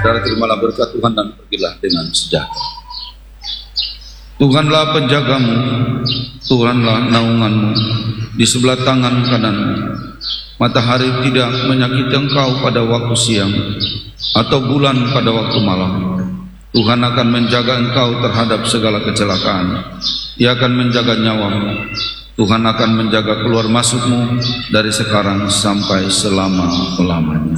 Saudara terimalah berkat Tuhan dan pergilah dengan sejahtera. Tuhanlah penjagamu, Tuhanlah naunganmu di sebelah tangan kananmu. Matahari tidak menyakiti engkau pada waktu siang, atau bulan pada waktu malam. Tuhan akan menjaga engkau terhadap segala kecelakaan. Ia akan menjaga nyawamu. Tuhan akan menjaga keluar masukmu dari sekarang sampai selama-lamanya.